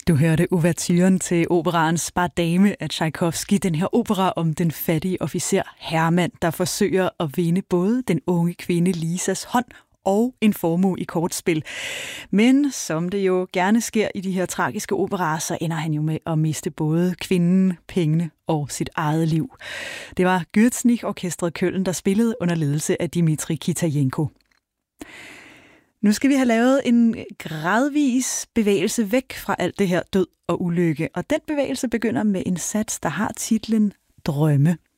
Du hørte ouverturen til operaen Spardame af Tchaikovsky, den her opera om den fattige officer Hermann, der forsøger at vinde både den unge kvinde Lisas hånd og en formue i kortspil. Men som det jo gerne sker i de her tragiske operaer, så ender han jo med at miste både kvinden, pengene og sit eget liv. Det var Gürzenich-orkestret Köln, der spillede under ledelse af Dmitri Kitajenko. Nu skal vi have lavet en gradvis bevægelse væk fra alt det her død og ulykke, og den bevægelse begynder med en sats, der har titlen Drømme.